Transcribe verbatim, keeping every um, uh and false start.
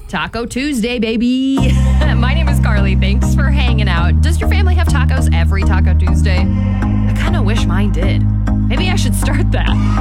Taco Tuesday, baby. My name is Carly. Thanks for hanging out. Does your family have tacos every Taco Tuesday? I kind of wish mine did. Maybe I should start that.